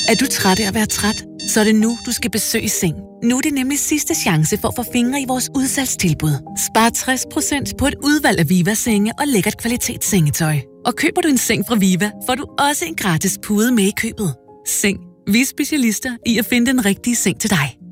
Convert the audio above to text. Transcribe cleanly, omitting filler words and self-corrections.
Er du træt af at være træt? Så er det nu, du skal besøge Seng. Nu er det nemlig sidste chance for at få fingre i vores udsalgstilbud. Spar 60% på et udvalg af Viva-senge og lækkert kvalitetssengetøj. Og køber du en seng fra Viva, får du også en gratis pude med i købet. Seng. Vi er specialister i at finde den rigtige seng til dig.